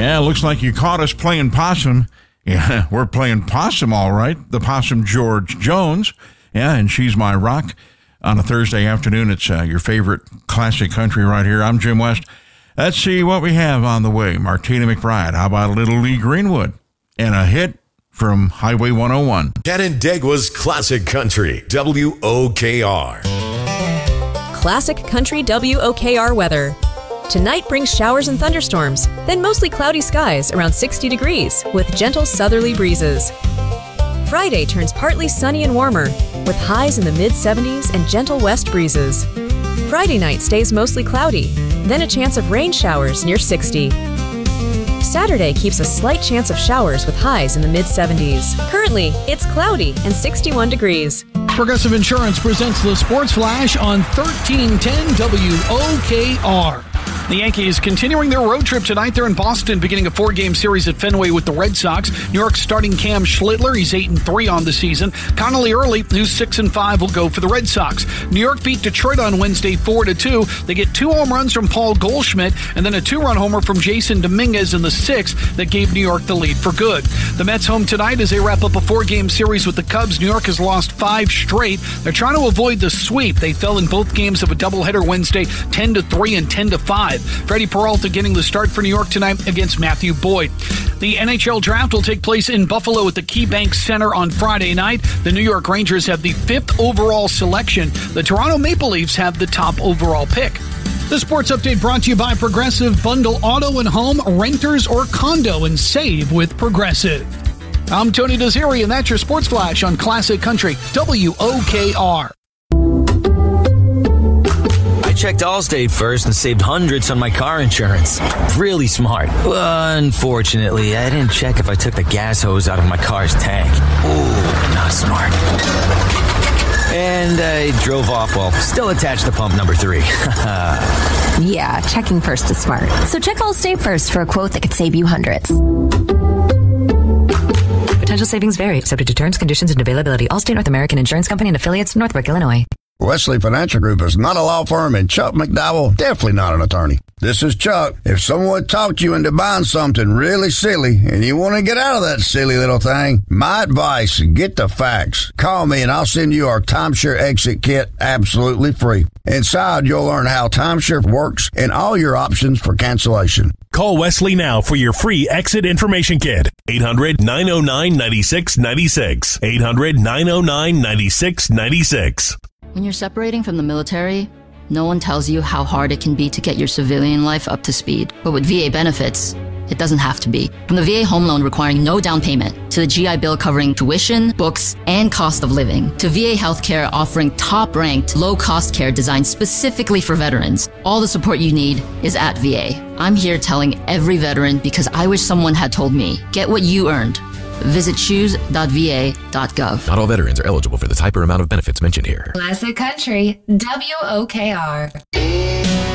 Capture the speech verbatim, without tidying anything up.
Yeah, looks like you caught us playing possum. Yeah, we're playing possum, all right. The possum George Jones. Yeah, and She's My Rock. On a Thursday afternoon, it's uh, your favorite classic country right here. I'm Jim West. Let's see what we have on the way. Martina McBride. How about a little Lee Greenwood? And a hit from Highway one oh one. Canandaigua's Classic Country, W O K R. Classic Country W O K R weather. Tonight brings showers and thunderstorms, then mostly cloudy skies around sixty degrees with gentle southerly breezes. Friday turns partly sunny and warmer with highs in the mid seventies and gentle west breezes. Friday night stays mostly cloudy, then a chance of rain showers near sixty. Saturday keeps a slight chance of showers with highs in the mid seventies. Currently, it's cloudy and sixty-one degrees. Progressive Insurance presents the Sports Flash on thirteen ten W O K R. The Yankees continuing their road trip tonight. They're in Boston, beginning a four-game series at Fenway with the Red Sox. New York starting Cam Schlittler. He's eight and three on the season. Connolly Early, who's six and five, will go for the Red Sox. New York beat Detroit on Wednesday four to two. They get two home runs from Paul Goldschmidt and then a two-run homer from Jason Dominguez in the sixth that gave New York the lead for good. The Mets home tonight as they wrap up a four-game series with the Cubs. New York has lost five straight. They're trying to avoid the sweep. They fell in both games of a doubleheader Wednesday, ten to three and ten to five. Freddie Peralta getting the start for New York tonight against Matthew Boyd. The N H L draft will take place in Buffalo at the KeyBank Center on Friday night. The New York Rangers have the fifth overall selection. The Toronto Maple Leafs have the top overall pick. The sports update brought to you by Progressive. Bundle auto and home, renters or condo, and save with Progressive. I'm Tony Desiri, and that's your Sports Flash on Classic Country W O K R. I checked Allstate first and saved hundreds on my car insurance. Really smart. Unfortunately, I didn't check if I took the gas hose out of my car's tank. Ooh, not smart. And I drove off while still attached to pump number three. Yeah, checking first is smart. So check Allstate first for a quote that could save you hundreds. Potential savings vary, subject to terms, conditions, and availability. Allstate North American Insurance Company and affiliates, Northbrook, Illinois. Wesley Financial Group is not a law firm, and Chuck McDowell definitely not an attorney. This is Chuck. If someone talked you into buying something really silly and you want to get out of that silly little thing, my advice, get the facts. Call me and I'll send you our timeshare exit kit absolutely free. Inside, you'll learn how timeshare works and all your options for cancellation. Call Wesley now for your free exit information kit. eight hundred, nine oh nine, nine six nine six. eight hundred, nine oh nine, nine six nine six. When you're separating from the military, no one tells you how hard it can be to get your civilian life up to speed. But with V A benefits, it doesn't have to be. From the V A home loan requiring no down payment, to the G I Bill covering tuition, books, and cost of living, to V A healthcare offering top-ranked, low-cost care designed specifically for veterans. All the support you need is at V A. I'm here telling every veteran because I wish someone had told me, get what you earned. Visit choose dot v a dot gov. Not all veterans are eligible for the type or amount of benefits mentioned here. Classic Country, W O K R.